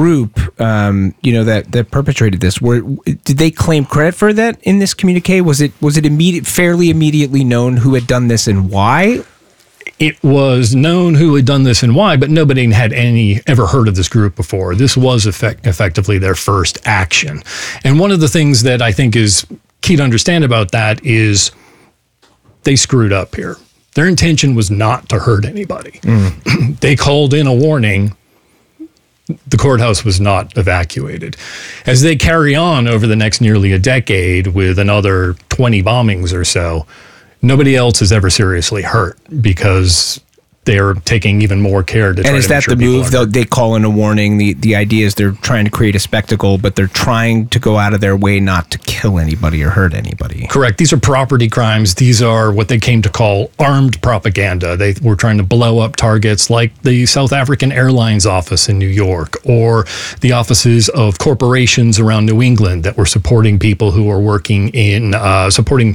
group, that perpetrated this, did they claim credit for that in this communique? Was it fairly immediately known who had done this and why? It was known who had done this and why, but nobody had ever heard of this group before. This was effectively their first action. And one of the things that I think is key to understand about that is they screwed up here. Their intention was not to hurt anybody. They called in a warning. The courthouse was not evacuated. As they carry on over the next nearly a decade with another 20 bombings or so, nobody else is ever seriously hurt because they're taking even more care to try to make sure people aren't hurt. And is that the move? They call in a warning. The idea is they're trying to create a spectacle, but they're trying to go out of their way not to kill anybody or hurt anybody. Correct. These are property crimes. These are what they came to call armed propaganda. They were trying to blow up targets like the South African Airlines office in New York or the offices of corporations around New England that were supporting people who are working in supporting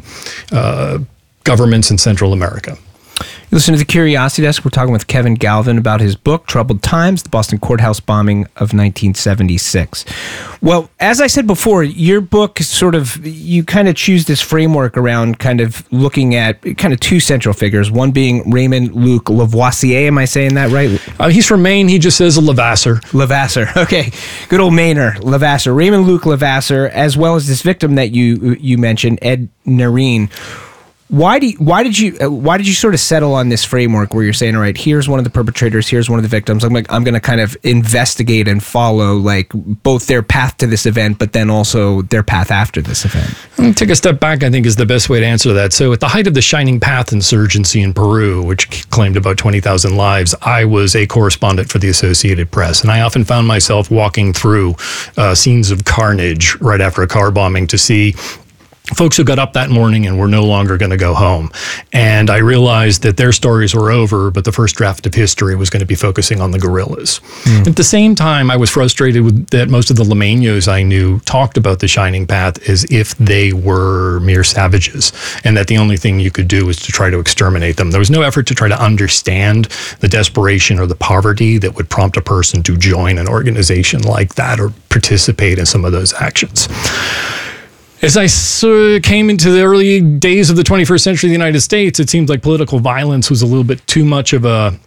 governments in Central America. You listen to The Curiosity Desk. We're talking with Kevin Galvin about his book, Troubled Times, the Boston Courthouse Bombing of 1976. Well, as I said before, your book you kind of choose this framework around kind of looking at kind of two central figures, one being Raymond Luc Lavoisier. Am I saying that right? He's from Maine. He just says Levasseur. Levasseur. Okay. Good old Mainer, Levasseur. Raymond Luc Levasseur, as well as this victim that you mentioned, Ed Narine. Why did you sort of settle on this framework where you're saying, all right, here's one of the perpetrators, here's one of the victims. I'm going to kind of investigate and follow like both their path to this event, but then also their path after this event. I'm take a step back, I think, is the best way to answer that. So at the height of the Shining Path insurgency in Peru, which claimed about 20,000 lives, I was a correspondent for the Associated Press, and I often found myself walking through scenes of carnage right after a car bombing to see folks who got up that morning and were no longer going to go home. And I realized that their stories were over, but the first draft of history was going to be focusing on the guerrillas. At the same time, I was frustrated with that most of the Limeños I knew talked about the Shining Path as if they were mere savages, and that the only thing you could do was to try to exterminate them. There was no effort to try to understand the desperation or the poverty that would prompt a person to join an organization like that or participate in some of those actions. As I came into the early days of the 21st century in the United States, it seemed like political violence was a little bit too much of a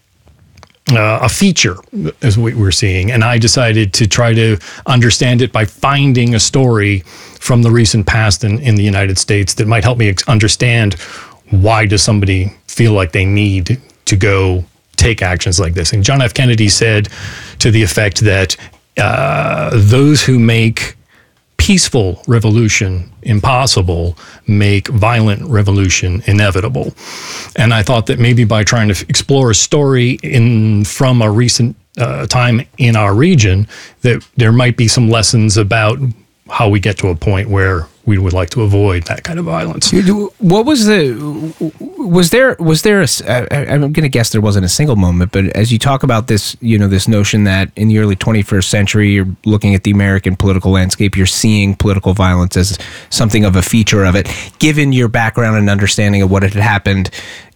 feature, as we were seeing. And I decided to try to understand it by finding a story from the recent past in the United States that might help me understand why does somebody feel like they need to go take actions like this. And John F. Kennedy said to the effect that those who make peaceful revolution impossible make violent revolution inevitable. And I thought that maybe by trying to explore a story from a recent time in our region, that there might be some lessons about how we get to a point where we would like to avoid that kind of violence. What was there I'm going to guess there wasn't a single moment, but as you talk about this, this notion that in the early 21st century, you're looking at the American political landscape, you're seeing political violence as something of a feature of it, given your background and understanding of what had happened,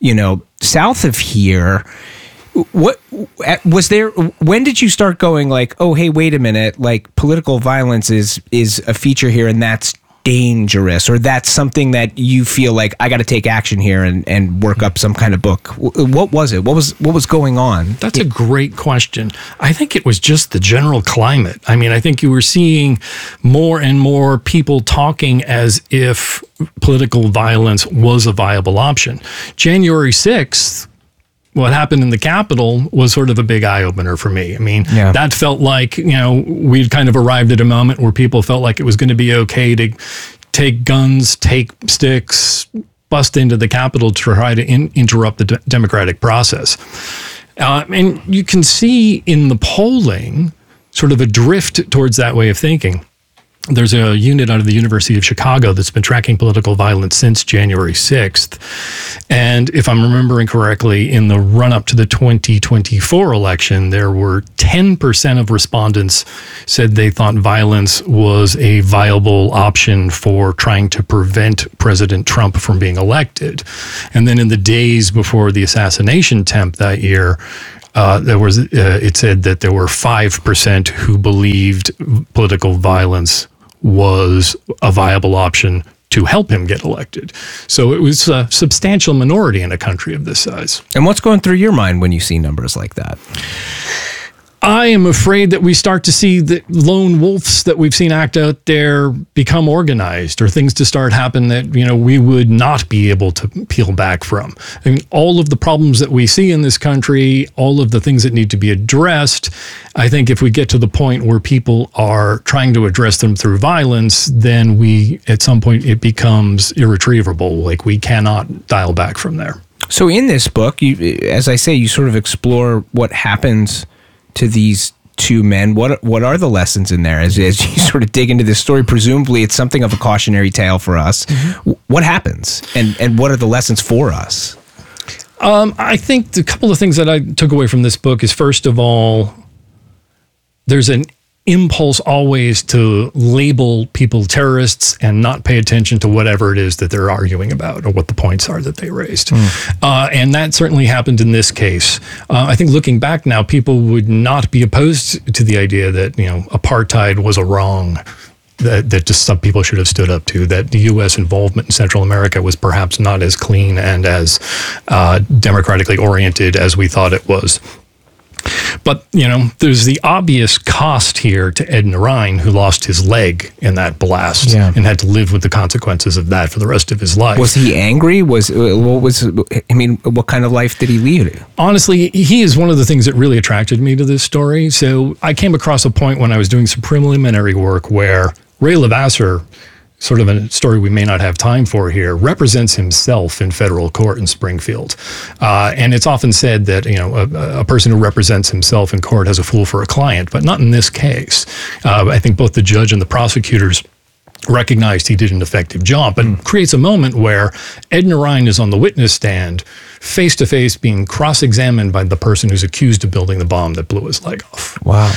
south of here. What was there? When did you start going like, oh, hey, wait a minute, like political violence is a feature here and that's dangerous, or that's something that you feel like I got to take action here and work up some kind of book? What was it? What was going on? That's a great question. I think it was just the general climate. I mean, I think you were seeing more and more people talking as if political violence was a viable option. January 6th, what happened in the Capitol was sort of a big eye-opener for me. I mean, That felt like, we'd kind of arrived at a moment where people felt like it was going to be okay to take guns, take sticks, bust into the Capitol to try to interrupt the democratic process. And you can see in the polling sort of a drift towards that way of thinking. There's a unit out of the University of Chicago that's been tracking political violence since January 6th. And if I'm remembering correctly, in the run-up to the 2024 election, there were 10% of respondents said they thought violence was a viable option for trying to prevent President Trump from being elected. And then in the days before the assassination attempt that year, it said that there were 5% who believed political violence was a viable option to help him get elected. So it was a substantial minority in a country of this size. And what's going through your mind when you see numbers like that? I am afraid that we start to see the lone wolves that we've seen act out there become organized, or things to start happen that, we would not be able to peel back from. I mean, all of the problems that we see in this country, all of the things that need to be addressed, I think if we get to the point where people are trying to address them through violence, then at some point it becomes irretrievable. Like, we cannot dial back from there. So in this book, as I say, you sort of explore what happens to these two men. What are the lessons in there as you sort of dig into this story? Presumably it's something of a cautionary tale for us. Mm-hmm. What happens and what are the lessons for us? I think the couple of things that I took away from this book is, first of all, there's an impulse always to label people terrorists and not pay attention to whatever it is that they're arguing about or what the points are that they raised. And that certainly happened in this case. I think looking back now, people would not be opposed to the idea that, apartheid was a wrong that just some people should have stood up to, that the U.S. involvement in Central America was perhaps not as clean and as democratically oriented as we thought it was. But, there's the obvious cost here to Ed Narain, who lost his leg in that blast and had to live with the consequences of that for the rest of his life. Was he angry? What kind of life did he lead? Honestly, he is one of the things that really attracted me to this story. So I came across a point when I was doing some preliminary work where Ray Levasseur, sort of a story we may not have time for here, represents himself in federal court in Springfield. And it's often said that, a person who represents himself in court has a fool for a client, but not in this case. I think both the judge and the prosecutors recognized he did an effective job, but creates a moment where Ed Narain is on the witness stand, face-to-face being cross-examined by the person who's accused of building the bomb that blew his leg off. Wow.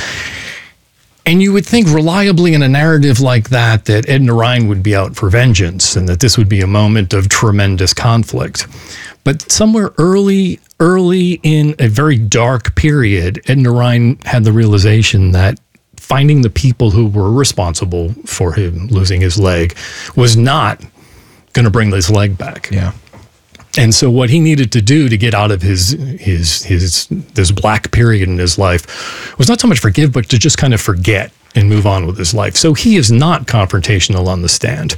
And you would think reliably in a narrative like that Ed Narain would be out for vengeance and that this would be a moment of tremendous conflict. But somewhere early in a very dark period, Ed Narain had the realization that finding the people who were responsible for him losing his leg was not going to bring his leg back. Yeah. And so what he needed to do to get out of his this black period in his life was not so much forgive, but to just kind of forget and move on with his life. So he is not confrontational on the stand.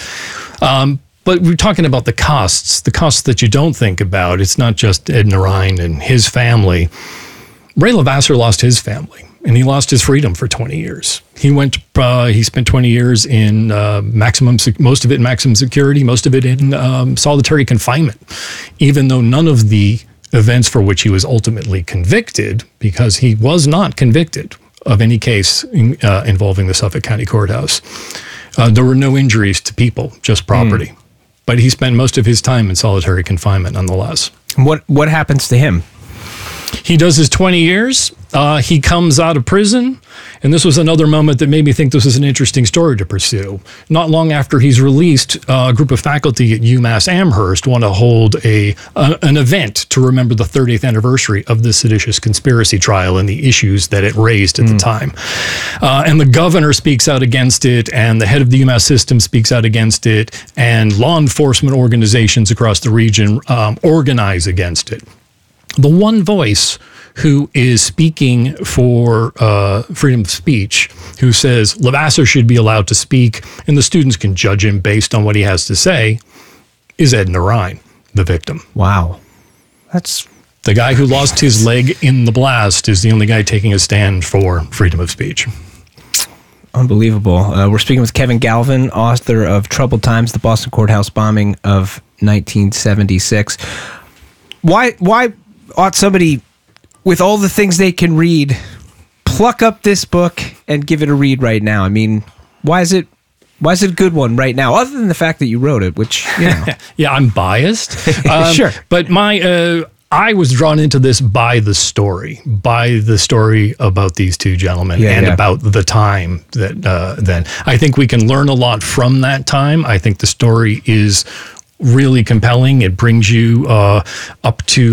But we're talking about the costs that you don't think about. It's not just Ed Narain and his family. Ray Levasseur lost his family, and he lost his freedom for 20 years. He spent 20 years in most of it in maximum security, most of it in solitary confinement, even though none of the events for which he was ultimately convicted, because he was not convicted of any case involving the Suffolk County Courthouse. There were no injuries to people, just property. But he spent most of his time in solitary confinement nonetheless. What happens to him? He does his 20 years. He comes out of prison, and this was another moment that made me think this was an interesting story to pursue. Not long after he's released, a group of faculty at UMass Amherst want to hold an event to remember the 30th anniversary of the seditious conspiracy trial and the issues that it raised at the time. And the governor speaks out against it, and the head of the UMass system speaks out against it, and law enforcement organizations across the region organize against it. The one voice who is speaking for freedom of speech, who says Levasseur should be allowed to speak and the students can judge him based on what he has to say, is Ed Narain, the victim. Wow. That's the guy who lost his leg in the blast is the only guy taking a stand for freedom of speech. Unbelievable. We're speaking with Kevin Galvin, author of Troubled Times, the Boston Courthouse Bombing of 1976. Why ought somebody, with all the things they can read, pluck up this book and give it a read right now? I mean, why is it a good one right now, other than the fact that you wrote it, which, Yeah, I'm biased. Sure. But I was drawn into this by the story about these two gentlemen about the time that then. I think we can learn a lot from that time. I think the story is really compelling. It brings you up to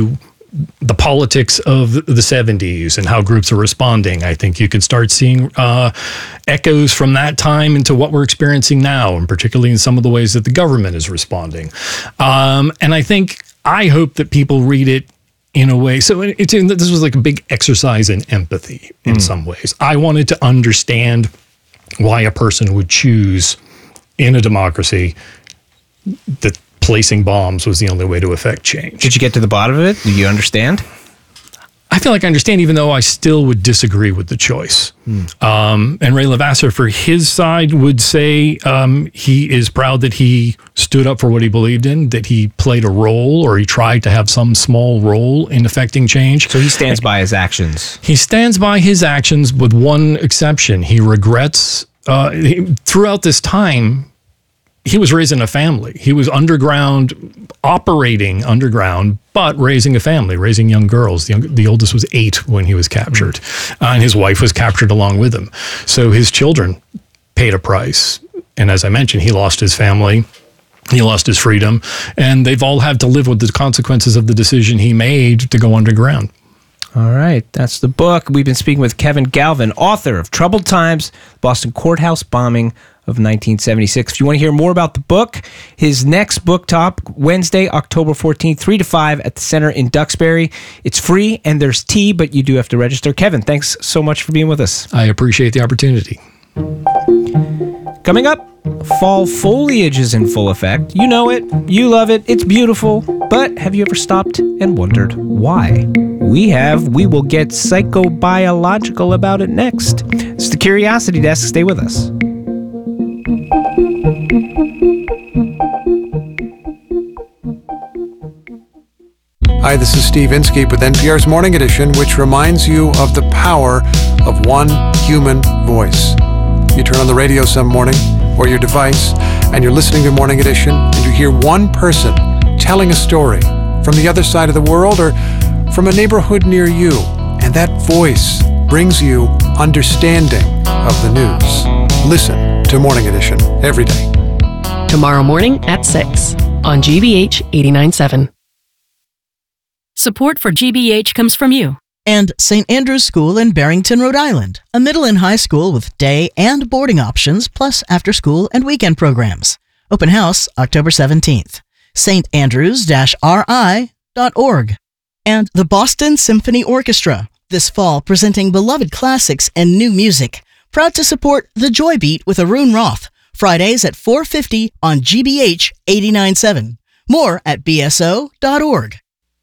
the politics of the 70s and how groups are responding. I think you can start seeing echoes from that time into what we're experiencing now, and particularly in some of the ways that the government is responding. And I hope that people read it in a way. So this was like a big exercise in empathy in some ways. I wanted to understand why a person would choose in a democracy that placing bombs was the only way to affect change. Did you get to the bottom of it? Do you understand? I feel like I understand, even though I still would disagree with the choice. And Ray Levasseur, for his side, would say he is proud that he stood up for what he believed in, that he played a role, or he tried to have some small role in affecting change. So he stands by his actions. He stands by his actions with one exception. He regrets, throughout this time, he was raising a family. He was underground, operating underground, but raising a family, raising young girls. The oldest was 8 when he was captured, and his wife was captured along with him. So his children paid a price. And as I mentioned, he lost his family, he lost his freedom, and they've all had to live with the consequences of the decision he made to go underground. All right, that's the book. We've been speaking with Kevin Galvin, author of Troubled Times, Boston Courthouse Bombing of 1976. If you want to hear more about the book, his next book talk, Wednesday, October 14th, 3 to 5 at the Center in Duxbury. It's free and there's tea, but you do have to register. Kevin, thanks so much for being with us. I appreciate the opportunity. Coming up, fall foliage is in full effect. You know it, you love it, it's beautiful, but have you ever stopped and wondered why? We have. We will get psychobiological about it next. It's the Curiosity Desk. Stay with us. Hi, this is Steve Inskeep with NPR's Morning Edition, which reminds you of the power of one human voice. You turn on the radio some morning or your device and you're listening to Morning Edition and you hear one person telling a story from the other side of the world or from a neighborhood near you, and that voice brings you understanding of the news. Listen to Morning Edition every day. Tomorrow morning at 6 on GBH 89.7. Support for GBH comes from you. And St. Andrew's School in Barrington, Rhode Island, a middle and high school with day and boarding options, plus after-school and weekend programs. Open house October 17th. standrews-ri.org. And the Boston Symphony Orchestra, this fall presenting beloved classics and new music. Proud to support The Joy Beat with Arun Roth, Fridays at 4:50 on GBH 89.7. More at bso.org.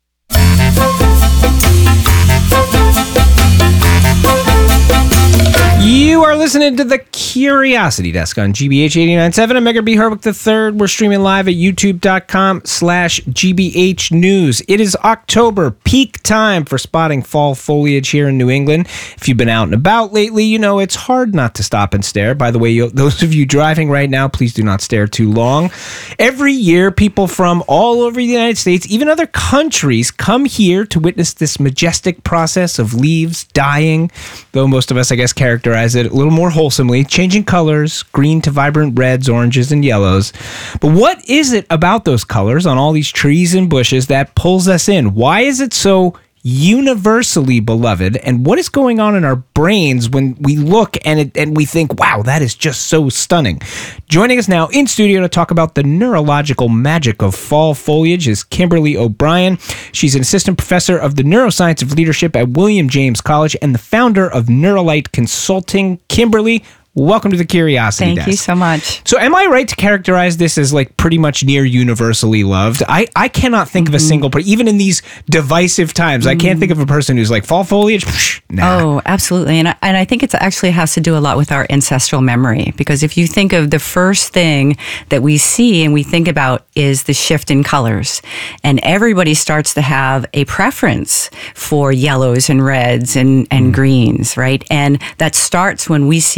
You are listening to the Curiosity Desk on GBH 89.7. I'm Edgar B. Herwick III. We're streaming live at youtube.com/GBH News. It is October, peak time for spotting fall foliage here in New England. If you've been out and about lately, you know it's hard not to stop and stare. By the way, those of you driving right now, please do not stare too long. Every year, people from all over the United States, even other countries, come here to witness this majestic process of leaves dying, though most of us, I guess, characterize it a little more wholesomely, changing colors, green to vibrant reds, oranges, and yellows. But what is it about those colors on all these trees and bushes that pulls us in? Why is it so universally beloved? And what is going on in our brains when we look and we think, wow, that is just so stunning? Joining us now in studio to talk about the neurological magic of fall foliage is Kimberly O'Brien. She's an assistant professor of the neuroscience of leadership at William James College and the founder of Neurolite Consulting. Kimberly, welcome to the Curiosity Desk. Thank you so much. So am I right to characterize this as like pretty much near universally loved? I cannot think of a single, even in these divisive times, I can't think of a person who's like, fall foliage? Psh, nah. Oh, absolutely. And I think it actually has to do a lot with our ancestral memory, because if you think of the first thing that we see and we think about is the shift in colors, and everybody starts to have a preference for yellows and reds and greens, right? And that starts when we see the fall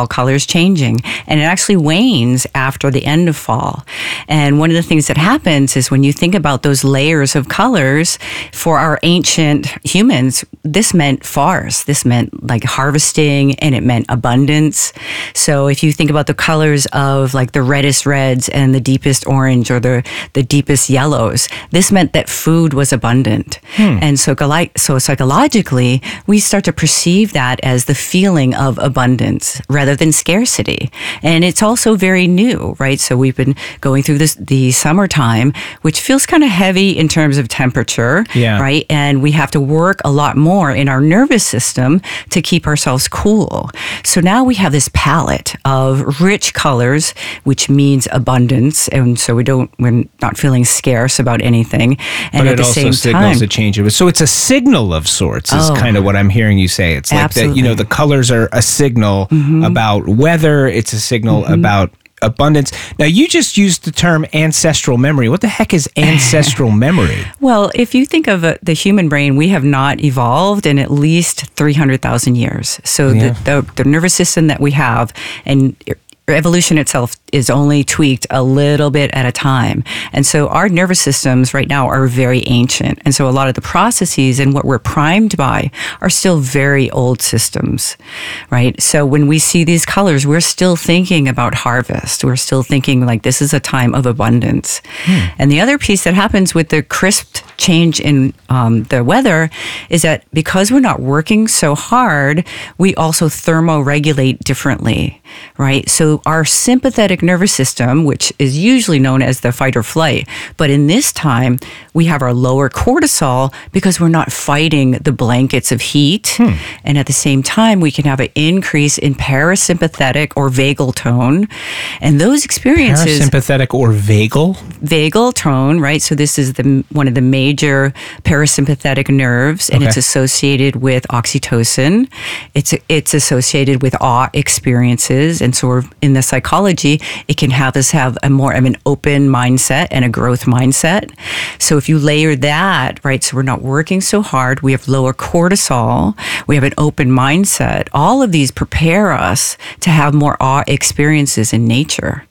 fall colors changing, and it actually wanes after the end of fall. And one of the things that happens is when you think about those layers of colors, for our ancient humans, this meant fars. This meant like harvesting, and it meant abundance. So if you think about the colors of like the reddest reds and the deepest orange or the deepest yellows, this meant that food was abundant. And so psychologically, we start to perceive that as the feeling of abundance rather than scarcity. And it's also very new, right? So we've been going through the summertime, which feels kind of heavy in terms of temperature, right? And we have to work a lot more in our nervous system to keep ourselves cool. So now we have this palette of rich colors, which means abundance. And so we're not feeling scarce about anything. And but at the same time, it also signals a change of it. So it's a signal of sorts is kind of what I'm hearing you say. It's like absolutely. that, the colors are a signal about weather. It's a signal about abundance. Now, you just used the term ancestral memory. What the heck is ancestral memory? Well, if you think of the human brain, we have not evolved in at least 300,000 years. So the nervous system that we have, and evolution itself is only tweaked a little bit at a time. And so our nervous systems right now are very ancient. And so a lot of the processes and what we're primed by are still very old systems, right? So when we see these colors, we're still thinking about harvest. We're still thinking like this is a time of abundance. And the other piece that happens with the crisp change in the weather is that because we're not working so hard, we also thermoregulate differently, right? So our sympathetic nervous system, which is usually known as the fight or flight, but in this time, we have our lower cortisol because we're not fighting the blankets of heat. And at the same time, we can have an increase in parasympathetic or vagal tone. And those experiences... Parasympathetic or vagal? Vagal tone, right? So this is one of the major parasympathetic nerves, and it's associated with oxytocin. It's associated with awe experiences. And so in the psychology, it can have us have a more of an open mindset and a growth mindset. So if you layer that, right, so we're not working so hard, we have lower cortisol, we have an open mindset, all of these prepare us to have more awe experiences in nature.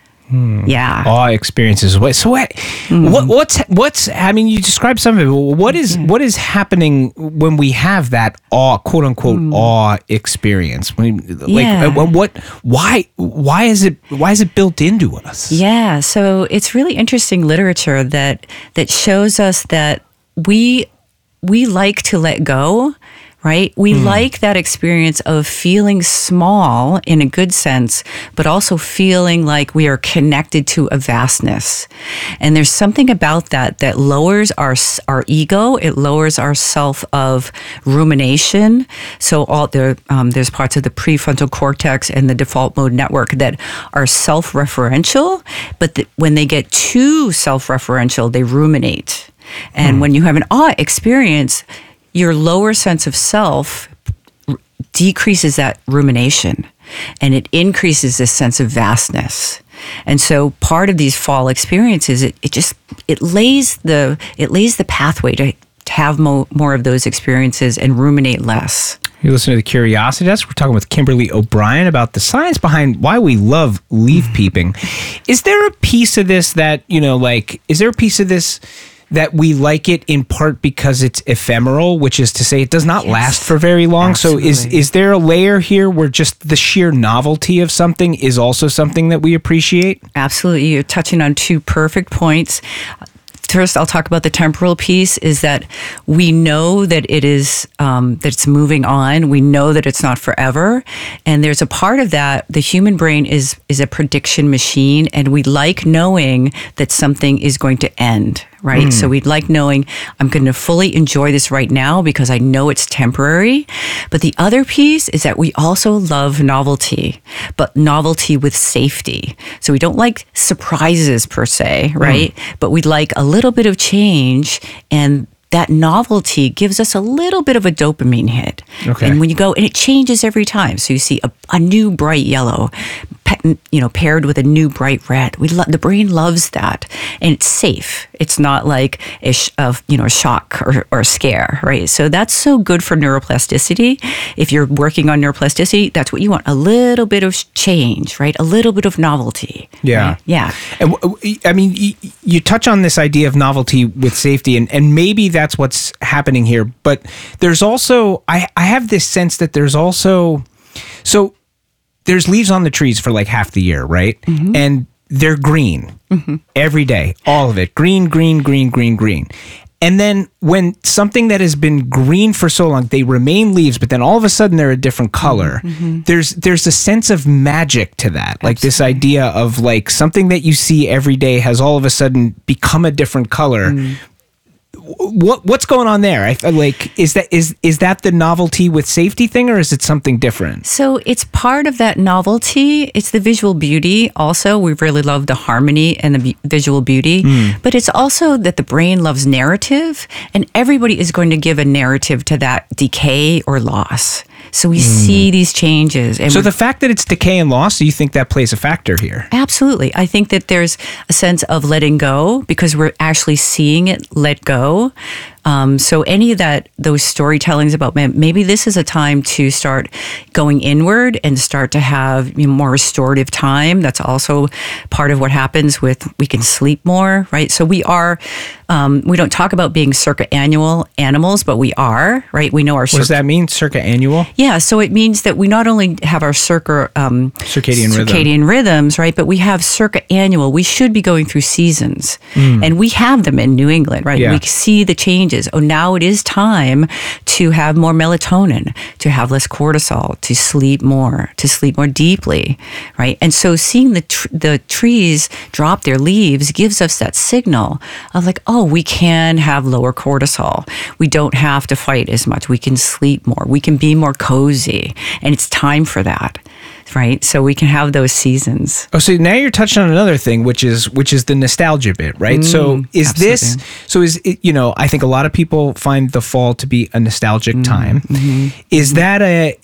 Yeah. Awe experiences. So what's, I mean, you described some of it. What is happening when we have that awe, quote unquote, awe experience? Why is it built into us? Yeah. So it's really interesting literature that shows us that we like to let go. Right? We like that experience of feeling small in a good sense, but also feeling like we are connected to a vastness. And there's something about that lowers our ego. It lowers our self of rumination. So there's parts of the prefrontal cortex and the default mode network that are self-referential, but when they get too self-referential, they ruminate. And when you have an awe experience, your lower sense of self decreases that rumination, and it increases this sense of vastness. And so part of these fall experiences, it lays the pathway to have more of those experiences and ruminate less. You're listening to The Curiosity Desk. We're talking with Kimberly O'Brien about the science behind why we love leaf peeping. Is there a piece of this that, that we like it in part because it's ephemeral, which is to say it does not last for very long? Absolutely. So is there a layer here where just the sheer novelty of something is also something that we appreciate? Absolutely. You're touching on two perfect points. First, I'll talk about the temporal piece, is that we know that it is, that it's moving on. We know that it's not forever. And there's a part of that, the human brain is a prediction machine, and we like knowing that something is going to end. Right? So we'd like knowing I'm going to fully enjoy this right now because I know it's temporary. But the other piece is that we also love novelty, but novelty with safety. So we don't like surprises per se, right? But we like a little bit of change, and that novelty gives us a little bit of a dopamine hit. Okay. And when you go, and it changes every time. So you see a new bright yellow paired with a new bright red. The brain loves that, and it's safe. It's not like a shock or a scare, right? So that's so good for neuroplasticity. If you're working on neuroplasticity, that's what you want. A little bit of change, right? A little bit of novelty. Yeah. Right? Yeah. And I mean, you touch on this idea of novelty with safety, and maybe that's what's happening here. But there's also, I have this sense that there's also, so there's leaves on the trees for like half the year, right? Mm-hmm. And they're green every day, all of it. Green, green, green, green, green. And then when something that has been green for so long, they remain leaves, but then all of a sudden they're a different color. Mm-hmm. There's a sense of magic to that. Like this idea of like something that you see every day has all of a sudden become a different color. Mm. What's going on there? Is that the novelty with safety thing, or is it something different? So it's part of that novelty. It's the visual beauty. Also, we really love the harmony and the visual beauty. But it's also that the brain loves narrative, and everybody is going to give a narrative to that decay or loss. So we see these changes. And so the fact that it's decay and loss, do you think that plays a factor here? Absolutely. I think that there's a sense of letting go because we're actually seeing it let go. So any of those storytellings about maybe this is a time to start going inward and start to have more restorative time. That's also part of what happens we can sleep more, right? So we don't talk about being circa-annual animals, but we are, right? We know our What does that mean, circa-annual? Yeah, so it means that we not only have our circadian rhythms, right? But we have circa-annual. We should be going through seasons. And we have them in New England, right? Yeah. We see the changes. Oh, now it is time to have more melatonin, to have less cortisol, to sleep more deeply, right? And so seeing the trees drop their leaves gives us that signal of like, oh, we can have lower cortisol. We don't have to fight as much. We can sleep more. We can be more cozy. And it's time for that. Right, so we can have those seasons. Oh, so now you're touching on another thing, which is the nostalgia bit, right? So I think a lot of people find the fall to be a nostalgic time. Is that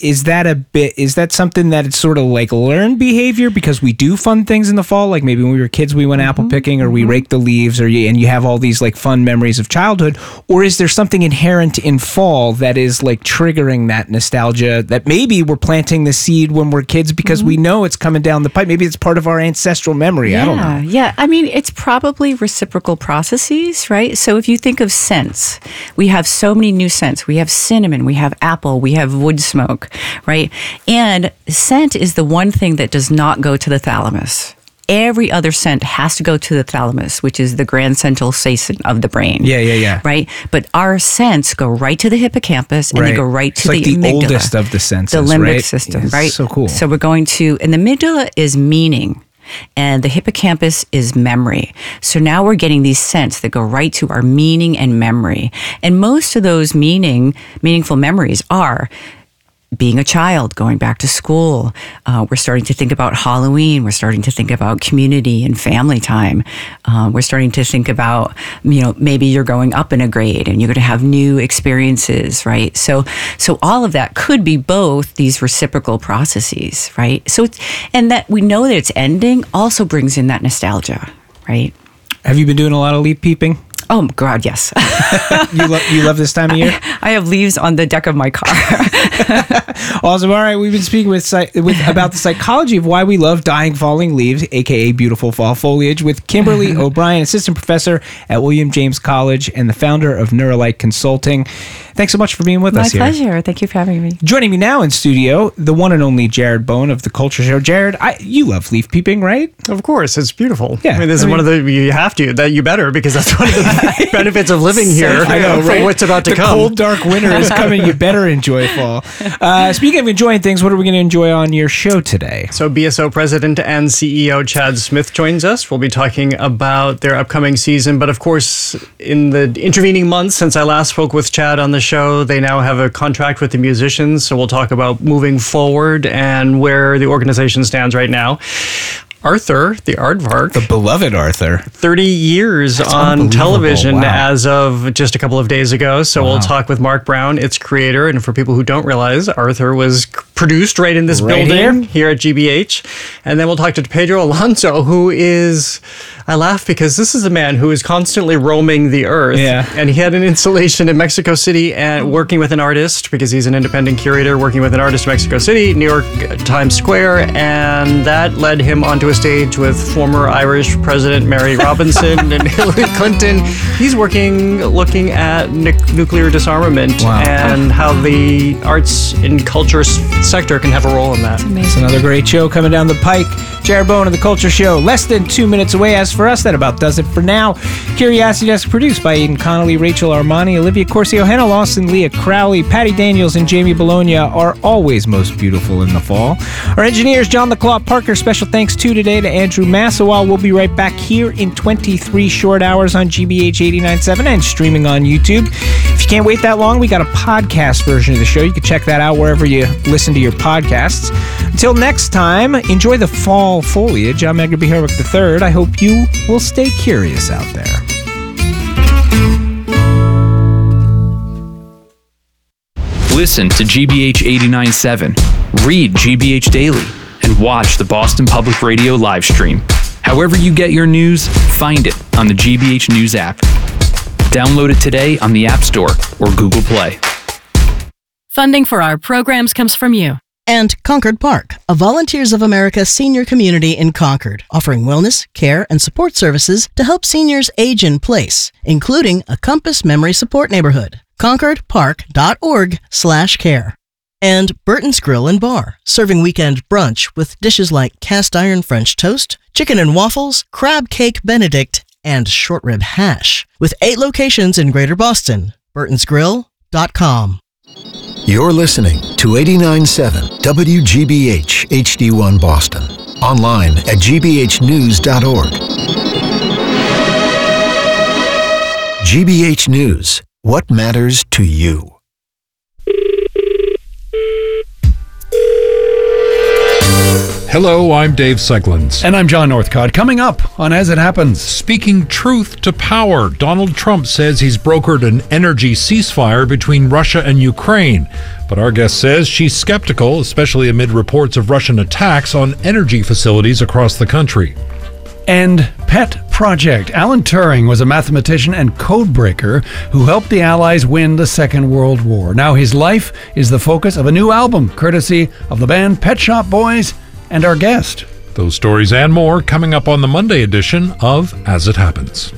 something that it's sort of like learned behavior because we do fun things in the fall? Like maybe when we were kids, we went apple picking, or we raked the leaves, and you have all these like fun memories of childhood. Or is there something inherent in fall that is like triggering that nostalgia that maybe we're planting the seed when we're kids because we know it's coming down the pipe? Maybe it's part of our ancestral memory. Yeah, I don't know. Yeah, I mean, it's probably reciprocal processes, right? So if you think of scents, we have so many new scents. We have cinnamon, we have apple, we have wood smoke, right? And scent is the one thing that does not go to the thalamus. Every other scent has to go to the thalamus, which is the grand central station of the brain. Yeah. Right? But our scents go right to the hippocampus and they go right to the amygdala. The oldest of the senses, the limbic right? system, It's right? so cool. So we're going to, and the amygdala is meaning. And the hippocampus is memory. So now we're getting these scents that go right to our meaning and memory. And most of those meaningful memories are being a child, going back to school. We're starting to think about Halloween. We're starting to think about community and family time. We're starting to think about, maybe you're going up in a grade and you're going to have new experiences, right? So all of that could be both these reciprocal processes, right? So, and that we know that it's ending also brings in that nostalgia, right? Have you been doing a lot of leaf peeping? Oh, God, yes. You love this time of year? I have leaves on the deck of my car. Awesome. All right. We've been speaking about the psychology of why we love dying falling leaves, a.k.a. beautiful fall foliage, with Kimberly O'Brien, assistant professor at William James College and the founder of Neuralite Consulting. Thanks so much for being with us here. My pleasure. Thank you for having me. Joining me now in studio, the one and only Jared Bowen of The Culture Show. Jared, you love leaf peeping, right? Of course. It's beautiful. Yeah. This is one of the, you have to, that you better, because that's one of the benefits of living here. I know, right? For what's about to come. The cold, dark winter is coming. You better enjoy fall. Speaking of enjoying things, what are we going to enjoy on your show today? So BSO President and CEO Chad Smith joins us. We'll be talking about their upcoming season. But of course, in the intervening months since I last spoke with Chad on the show, they now have a contract with the musicians. So we'll talk about moving forward and where the organization stands right now. Arthur, the aardvark. The beloved Arthur. 30 years on television as of just a couple of days ago. So we'll talk with Mark Brown, its creator. And for people who don't realize, Arthur was produced right in this building here at GBH. And then we'll talk to Pedro Alonso, who is, I laugh because this is a man who is constantly roaming the earth. Yeah. And he had an installation in Mexico City and working with an artist, because he's an independent curator working with an artist in Mexico City, New York Times Square. And that led him onto a stage with former Irish President Mary Robinson and Hillary Clinton. He's looking at nuclear disarmament and how the arts and culture sector can have a role in that. It's another great show coming down the pike. Jared Bowen of The Culture Show, less than 2 minutes away. As for us, that about does it for now. Curiosity Desk produced by Aidan Connolly, Rachel Armani, Olivia Corcio, Hannah Lawson, Leah Crowley, Patty Daniels, and Jamie Bologna are always most beautiful in the fall. Our engineers, John the Claw Parker. Special thanks today to Andrew Massawa. We'll be right back here in 23 short hours on GBH 89.7 and streaming on YouTube. If you can't wait that long, we got a podcast version of the show. You can check that out wherever you listen to your podcasts. Until next time, enjoy the fall foliage. I'm Edgar B. Herwick III. I hope you will stay curious out there. Listen to GBH 89.7, read GBH Daily, and watch the Boston Public Radio live stream. However you get your news, find it on the GBH News app. Download it today on the App Store or Google Play. Funding for our programs comes from you. And Concord Park, a Volunteers of America senior community in Concord, offering wellness, care, and support services to help seniors age in place, including a Compass Memory Support Neighborhood. ConcordPark.org/care. And Burton's Grill and Bar, serving weekend brunch with dishes like cast iron French toast, chicken and waffles, crab cake Benedict, and short rib hash. With 8 locations in Greater Boston. Burton'sGrill.com. You're listening to 89.7 WGBH HD1 Boston. Online at gbhnews.org. GBH News. What matters to you? Hello, I'm Dave Seglins. And I'm John Northcott. Coming up on As It Happens. Speaking truth to power, Donald Trump says he's brokered an energy ceasefire between Russia and Ukraine. But our guest says she's skeptical, especially amid reports of Russian attacks on energy facilities across the country. And Pet Project. Alan Turing was a mathematician and codebreaker who helped the Allies win the Second World War. Now his life is the focus of a new album, courtesy of the band Pet Shop Boys and our guest. Those stories and more coming up on the Monday edition of As It Happens.